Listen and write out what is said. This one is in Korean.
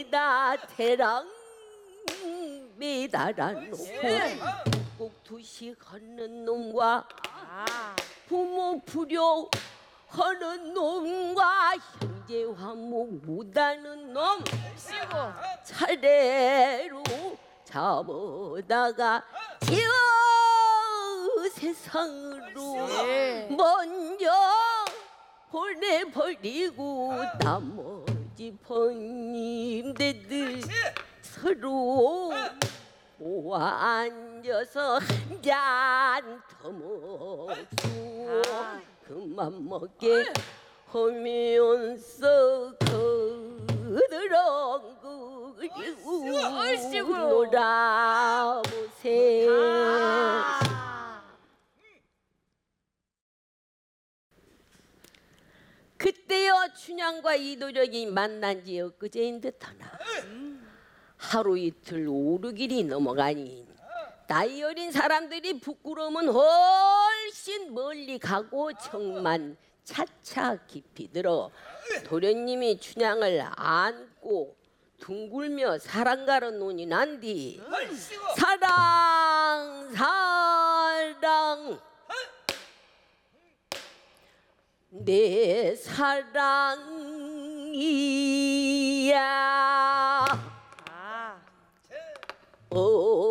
어디다 대랑 매달아 놓고 꼭두시 하는 놈과 부모 불효 하는 놈과 형제 화목 못하는 놈 차례로 잡아다가 지어 세상으로 먼저 보내버리고 나머지 번님들 서로 모아 앉아서 한 잔 더 먹수 그만 먹게 하면서 그들엉그리고 놀아보세. 그때여 춘향과 이도령이 만난 지 엊그제인 듯하나 하루 이틀 오르길이 넘어가니 나이 어린 사람들이 부끄러움은 훨씬 멀리 가고 정만 차차 깊이 들어 도련님이 춘향을 안고 둥글며 사랑가로 논이 난뒤 사랑 사랑 내 사랑이야